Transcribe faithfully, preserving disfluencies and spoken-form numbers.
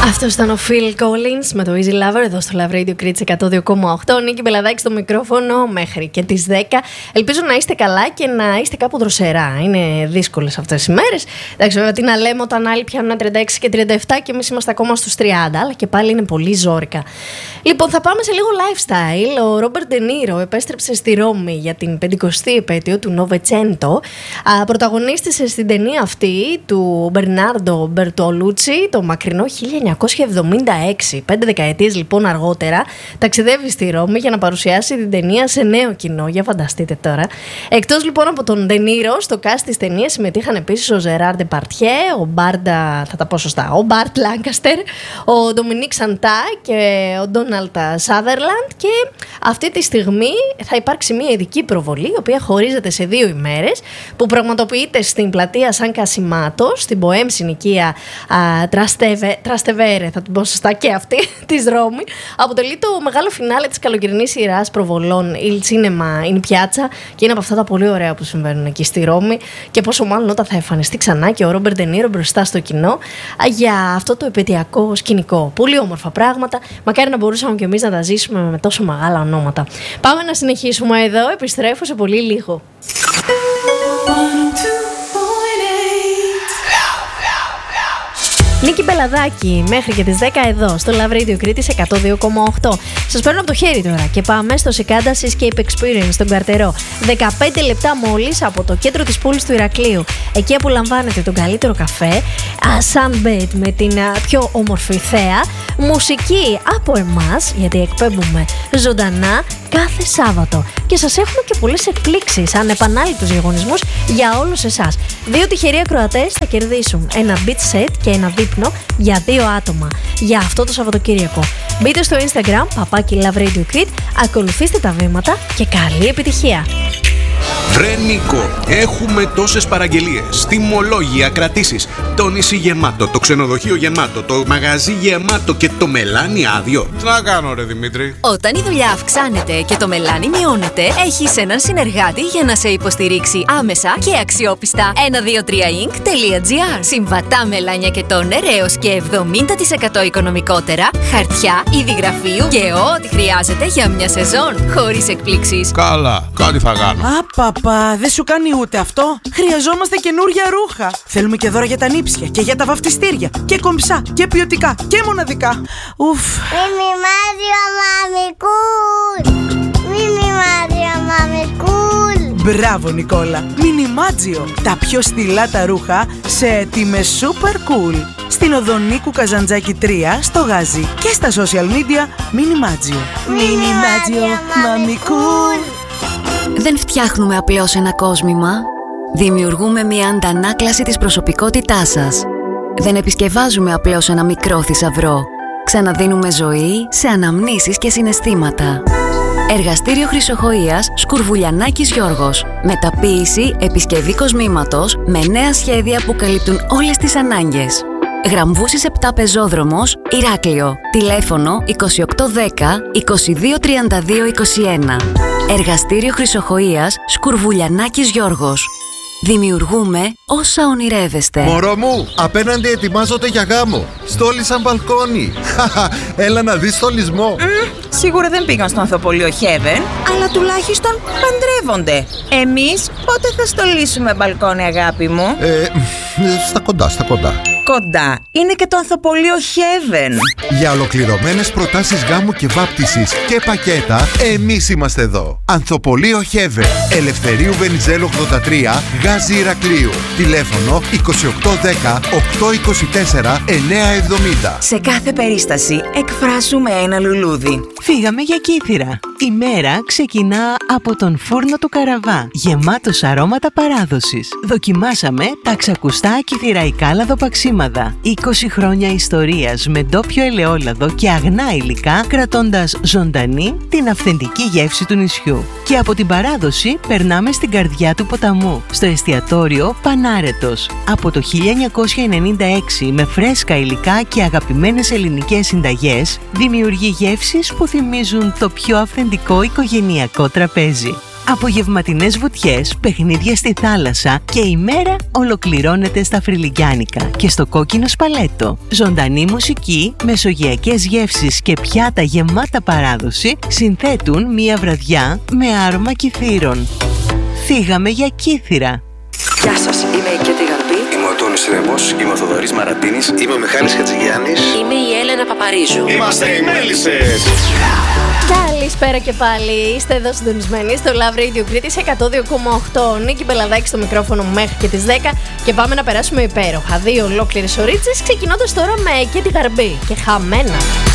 Αυτό ήταν ο Phil Collins με το Easy Lover εδώ στο Love Radio Crits εκατό δύο κόμμα οκτώ. Νίκη Μπελαδάκη στο μικρόφωνο μέχρι και τις δέκα. Ελπίζω να είστε καλά και να είστε κάπου δροσερά. Είναι δύσκολες αυτές οι μέρες. Εντάξει, βέβαια, τι να λέμε όταν άλλοι πιάνουν τριάντα έξι και τριάντα επτά και εμείς είμαστε ακόμα στους τριάντα, αλλά και πάλι είναι πολύ ζόρικα. Λοιπόν, θα πάμε σε λίγο lifestyle. Ο Ρόμπερτ Ντε Νίρο επέστρεψε στη Ρώμη για την πεντηκοστή επέτειο του Νοβετσέντο. Πρωταγωνίστησε στην ταινία αυτή του Μπερνάρντο Μπερτολούτσι το μακρινό χίλια εννιακόσια εβδομήντα έξι. Πέντε δεκαετίες λοιπόν αργότερα ταξιδεύει στη Ρώμη για να παρουσιάσει την ταινία σε νέο κοινό. Για φανταστείτε τώρα. Εκτός λοιπόν από τον Ντε Νίρο, στο cast της ταινίας συμμετείχαν επίσης ο Ζεράρ Ντεπαρτιέ, ο Μπάρντα, θα τα πω σωστά, ο Μπάρτ Λάνκαστερ, ο Ντομινίκ Σαντά και ο Ντόναλτ Σάδερλαντ. Και αυτή τη στιγμή θα υπάρξει μια ειδική προβολή, η οποία χωρίζεται σε δύο ημέρες, που πραγματοποιείται στην πλατεία Σαν Κασιμάτο, στην ποέμ συνοικία Τραστεβέ, Τραστεβέρε, θα την πω σωστά και αυτή, της Ρώμη. Αποτελεί το μεγάλο φινάλε της καλοκαιρινής σειράς προβολών Il Cinema in Piazza και είναι από αυτά τα πολύ ωραία που συμβαίνουν εκεί στη Ρώμη. Και πόσο μάλλον όταν θα εμφανιστεί ξανά και ο Ρόμπερτ Ντε Νίρο μπροστά στο κοινό για αυτό το επαιτειακό σκηνικό. Πολύ όμορφα πράγματα. Μακάρι να μπορούσαμε κι εμείς να τα ζήσουμε με τόσο μεγάλα ονόματα. Πάμε να συνεχίσουμε εδώ. Επιστρέφω σε πολύ λίγο. Νίκη Μπελαδάκη, μέχρι και τις δέκα εδώ στο Love Radio Crits εκατό δύο κόμμα οκτώ. Σας παίρνω από το χέρι τώρα και πάμε στο Cicada Seascape Experience στον Καρτερό. δεκαπέντε λεπτά μόλις από το κέντρο της πόλης του Ηρακλείου. Εκεί απολαμβάνετε τον καλύτερο καφέ, sunbed με την πιο όμορφη θέα, μουσική από εμάς, γιατί εκπέμπουμε ζωντανά κάθε Σάββατο. Και σας έχουμε και πολλές εκπλήξεις, ανεπανάληπτους διαγωνισμούς για όλους εσάς. Δύο τυχεροί ακροατές θα κερδίσουν ένα beat set και ένα δείπνο για δύο άτομα για αυτό το Σαββατοκύριακο. Μπείτε στο Instagram, παπάκι Love Radio Crit, ακολουθήστε τα βήματα και καλή επιτυχία. Βρε Νίκο, έχουμε τόσες παραγγελίες, τιμολόγια, κρατήσεις, το νησί γεμάτο, το ξενοδοχείο γεμάτο, το μαγαζί γεμάτο και το μελάνι άδειο. Τι να κάνω ρε Δημήτρη? Όταν η δουλειά αυξάνεται και το μελάνι μειώνεται, έχεις έναν συνεργάτη για να σε υποστηρίξει άμεσα και αξιόπιστα. ένα δύο τρία ινκ τελεία τζι άρ. Συμβατά μελάνια και τόνερ έως και εβδομήντα τοις εκατό οικονομικότερα, χαρτιά, είδη γραφείου και ό,τι χρειάζεται για μια σεζόν, χωρίς εκπλήξεις. Καλά, κάτι θα κάνω. Παπα, δεν σου κάνει ούτε αυτό. Χρειαζόμαστε καινούρια ρούχα. Θέλουμε και δώρα για τα νύψια και για τα βαφτιστήρια. Και κομψά και ποιοτικά και μοναδικά. Ουφ. Μιμιμάδιο μαμικούλ. Μιμιμάδιο μαμικούλ. Μπράβο Νικόλα. Μινιμάτζιο. Τα πιο στυλά τα ρούχα σε τιμές super cool. Στην οδό Νίκου Καζαντζάκη τρία στο Γάζι. Και στα social media Μινιμάτζιο. Μινιμάτζιο μαμικούλ. Δεν φτιάχνουμε απλώς ένα κόσμημα. Δημιουργούμε μια αντανάκλαση της προσωπικότητάς σας. Δεν επισκευάζουμε απλώς ένα μικρό θησαυρό. Ξαναδίνουμε ζωή σε αναμνήσεις και συναισθήματα. Εργαστήριο Χρυσοχοΐας Σκουρβουλιανάκης Γιώργος. Μεταποίηση, επισκευή κοσμήματος με νέα σχέδια που καλύπτουν όλες τις ανάγκες. Γραμβούσης επτά Πεζόδρομος, Ηράκλειο. Τηλέφωνο είκοσι οκτώ δέκα είκοσι δύο τριάντα δύο είκοσι ένα. Εργαστήριο Χρυσοχοΐας Σκουρβουλιανάκης Γιώργος. Δημιουργούμε όσα ονειρεύεστε. Μωρό μου, απέναντι ετοιμάζονται για γάμο. Στόλισαν μπαλκόνι. Έλα να δεις στολισμό. Mm, σίγουρα δεν πήγαν στο ανθοπολείο Heaven, αλλά τουλάχιστον παντρεύονται. Εμείς πότε θα στολίσουμε μπαλκόνι, αγάπη μου? Ε, στα κοντά, στα κοντά. Κοντά είναι και το ανθοπολείο Heaven. Για ολοκληρωμένες προτάσεις γάμου και βάπτισης και πακέτα, εμείς είμαστε εδώ. Ανθοπολείο Heaven, Ελευθερίου Βενιζέλου ογδόντα τρία, Γάζι Ηρακλείου. Τηλέφωνο είκοσι οκτώ δέκα οκτακόσια είκοσι τέσσερα εννιακόσια εβδομήντα. Σε κάθε περίσταση εκφράζουμε ένα λουλούδι. Φύγαμε για Κύθυρα. Η μέρα ξεκινά από τον φούρνο του Καραβά, γεμάτος αρώματα παράδοσης. Δοκιμάσαμε τα ξακουστά κυθυραϊκά λαδοπαξίματα. είκοσι χρόνια ιστορίας με ντόπιο ελαιόλαδο και αγνά υλικά, κρατώντας ζωντανή την αυθεντική γεύση του νησιού. Και από την παράδοση περνάμε στην καρδιά του ποταμού, στο εστιατόριο Πανάρετος. Από το χίλια εννιακόσια ενενήντα έξι με φρέσκα υλικά και αγαπημένες ελληνικές συνταγές, δημιουργεί γεύσεις που θυμίζουν το πιο αυθεντικό οικογενειακό τραπέζι. Απογευματινές βουτιές, παιχνίδια στη θάλασσα και η μέρα ολοκληρώνεται στα Φρυλικιάνικα και στο κόκκινο σπαλέτο. Ζωντανή μουσική, μεσογειακές γεύσεις και πιάτα γεμάτα παράδοση συνθέτουν μία βραδιά με άρωμα Κιθήρων. Φύγαμε για Κύθυρα! Γεια σας, είμαι η Κέτη Γαρμπή. Είμαι ο Τόνης Ρέμπος. Είμαι ο Θοδωρής Μαρατίνης. Είμαι ο Μιχάλης Χατζηγιάννης. Είμαι η Έλενα Παπαρίζου. Είμαστε οι Μέλισσες. Καλησπέρα και πάλι. Είστε εδώ συντονισμένοι στο Love Radio Κρήτη εκατό δύο κόμμα οκτώ. Νίκη Μπελαδάκη στο μικρόφωνο μέχρι και τις δέκα. Και πάμε να περάσουμε υπέροχα. Δύο ολόκληρες ωρίτσες, ξεκινώντας τώρα με Κέτη Γαρμπή και Χαμένα.